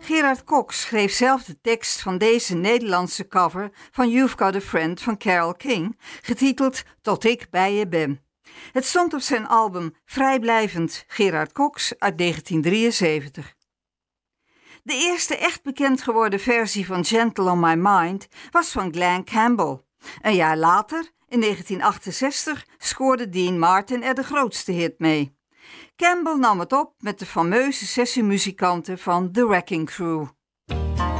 Gerard Cox schreef zelf de tekst van deze Nederlandse cover van You've Got a Friend van Carole King, getiteld Tot ik bij je ben. Het stond op zijn album Vrijblijvend Gerard Cox uit 1973. De eerste echt bekend geworden versie van Gentle on My Mind was van Glen Campbell. Een jaar later, in 1968, scoorde Dean Martin er de grootste hit mee. Campbell nam het op met de fameuze sessiemuzikanten van The Wrecking Crew.